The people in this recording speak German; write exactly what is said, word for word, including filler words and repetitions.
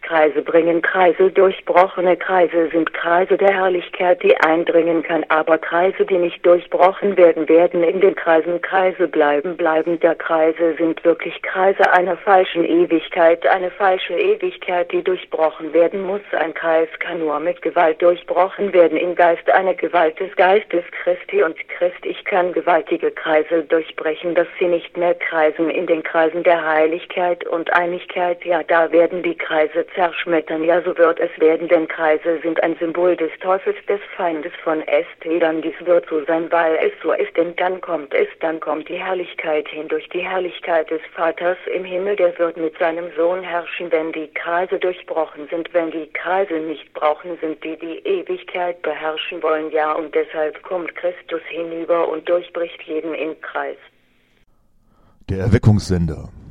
Kreise bringen Kreise, durchbrochene Kreise sind Kreise der Herrlichkeit, die eindringen kann, aber Kreise, die nicht durchbrochen werden, werden in den Kreisen Kreise bleiben, bleiben der Kreise sind wirklich Kreise einer falschen Ewigkeit, eine falsche Ewigkeit, die durchbrochen werden muss. Ein Kreis kann nur mit Gewalt durchbrochen werden, im Geist eine Gewalt des Geistes Christi und Christ. Ich kann gewaltige Kreise durchbrechen, dass sie nicht mehr kreisen in den Kreisen der Heiligkeit und Einigkeit, ja, da werden die Kreise zerschmettern, ja, so wird es werden, denn Kreise sind ein Symbol des Teufels, des Feindes von Ästedern, dies wird so sein, weil es so ist, denn dann kommt es, dann kommt die Herrlichkeit hin, durch die Herrlichkeit des Vaters im Himmel, der wird mit seinem Sohn herrschen, wenn die Kreise durchbrochen sind, wenn die Kreise nicht brauchen, sind die, die Ewigkeit beherrschen wollen, ja, und deshalb kommt Christus hinüber und durchbricht jeden im Kreis. Der Erweckungssender.